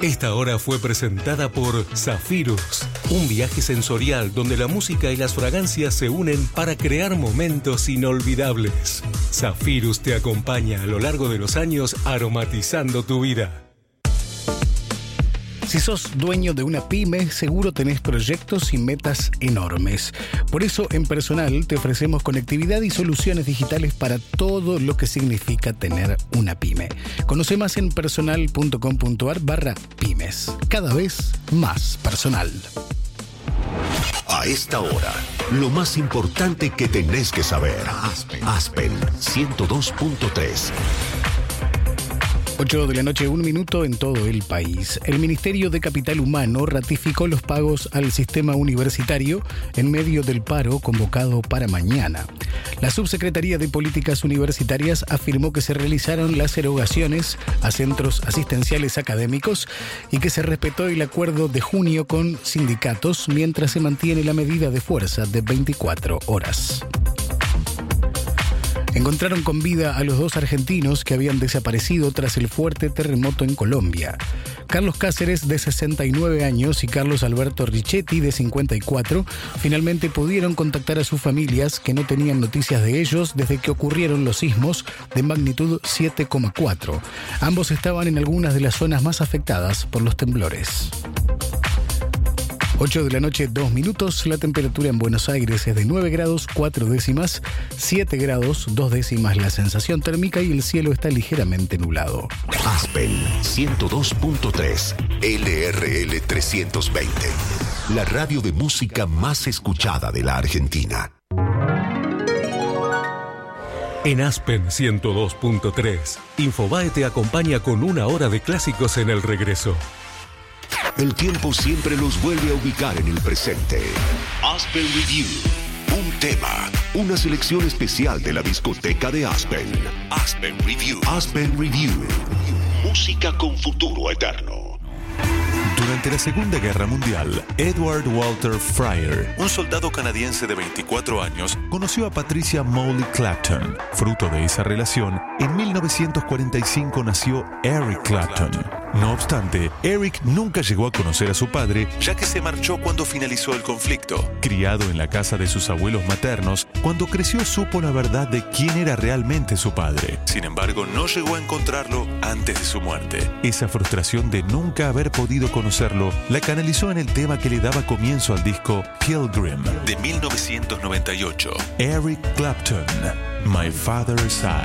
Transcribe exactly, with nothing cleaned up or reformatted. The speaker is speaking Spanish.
Esta hora fue presentada por Zafirus, un viaje sensorial donde la música y las fragancias se unen para crear momentos inolvidables. Zafirus te acompaña a lo largo de los años aromatizando tu vida. Si sos dueño de una pyme, seguro tenés proyectos y metas enormes. Por eso, en Personal te ofrecemos conectividad y soluciones digitales para todo lo que significa tener una pyme. Conoce más en personal.com.ar barra pymes. Cada vez más personal. A esta hora, lo más importante que tenés que saber. Aspen, Aspen ciento dos punto tres. ocho de la noche, un minuto en todo el país. El Ministerio de Capital Humano ratificó los pagos al sistema universitario en medio del paro convocado para mañana. La Subsecretaría de Políticas Universitarias afirmó que se realizaron las erogaciones a centros asistenciales académicos y que se respetó el acuerdo de junio con sindicatos mientras se mantiene la medida de fuerza de veinticuatro horas. Encontraron con vida a los dos argentinos que habían desaparecido tras el fuerte terremoto en Colombia. Carlos Cáceres, de sesenta y nueve años, y Carlos Alberto Richetti, de cincuenta y cuatro, finalmente pudieron contactar a sus familias que no tenían noticias de ellos desde que ocurrieron los sismos de magnitud siete coma cuatro. Ambos estaban en algunas de las zonas más afectadas por los temblores. ocho de la noche, dos minutos. La temperatura en Buenos Aires es de nueve grados, cuatro décimas, siete grados, dos décimas la sensación térmica y el cielo está ligeramente nublado. Aspen ciento dos punto tres, L R L trescientos veinte. La radio de música más escuchada de la Argentina. En Aspen ciento dos punto tres, Infobae te acompaña con una hora de clásicos en el regreso. El tiempo siempre los vuelve a ubicar en el presente. Aspen Review. Un tema, una selección especial de la discoteca de Aspen. Aspen Review. Aspen Review. Música con futuro eterno. Durante la Segunda Guerra Mundial, Edward Walter Fryer, un soldado canadiense de veinticuatro años, conoció a Patricia Molly Clapton. Fruto de esa relación, en mil novecientos cuarenta y cinco nació Eric Clapton. No obstante, Eric nunca llegó a conocer a su padre, ya que se marchó cuando finalizó el conflicto. Criado en la casa de sus abuelos maternos, cuando creció supo la verdad de quién era realmente su padre. Sin embargo, no llegó a encontrarlo antes de su muerte. Esa frustración de nunca haber podido conocerlo la canalizó en el tema que le daba comienzo al disco Pilgrim de mil novecientos noventa y ocho. Eric Clapton, My Father's Side.